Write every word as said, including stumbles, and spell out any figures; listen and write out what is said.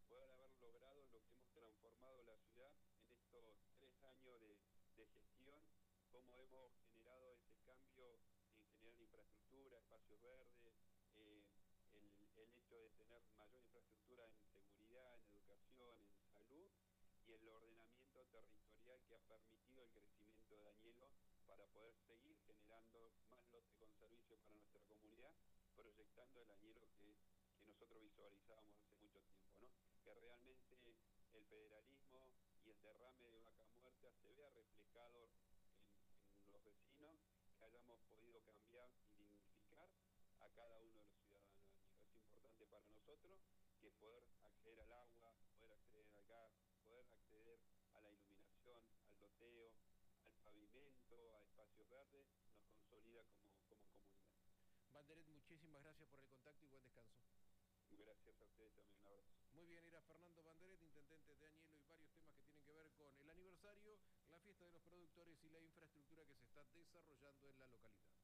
poder haber logrado lo que hemos transformado la ciudad en estos tres años de, de gestión, cómo hemos generado ese cambio en generar infraestructura, espacios verdes, eh, el, el hecho de tener mayor infraestructura en seguridad, en educación, en salud, y el ordenamiento territorial que ha permitido el crecimiento de Añelo para poder seguir generando más lotes con servicio para nuestra comunidad, proyectando el Añelo que, que nosotros visualizábamos hace mucho tiempo, ¿no? Que realmente el federalismo y el derrame de Vaca Muerta se vea reflejado en, en los vecinos, que hayamos podido cambiar y dignificar a cada uno de los ciudadanos de Añelo. Es importante para nosotros que poder acceder al agua, poder acceder al gas, poder acceder a la iluminación, al loteo, al pavimento, a espacios verdes, nos consolida como, como comunidad. Banderet, muchísimas gracias por el contacto y buen descanso. Gracias a ustedes también, un abrazo. Muy bien, era Fernando Banderet, intendente de Añelo, y varios temas que tienen que ver con el aniversario, la fiesta de los productores y la infraestructura que se está desarrollando en la localidad.